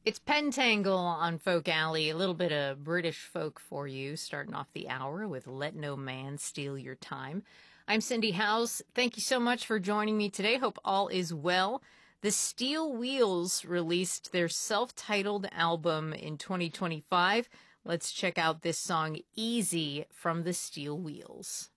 It's Pentangle on Folk Alley, a little bit of British folk for you, starting off the hour with Let No Man Steal Your Time. I'm Cindy House. Thank you so much for joining me today. Hope all is well. The Steel Wheels released their self-titled album in 2025. Let's check out this song, Easy, from the Steel Wheels.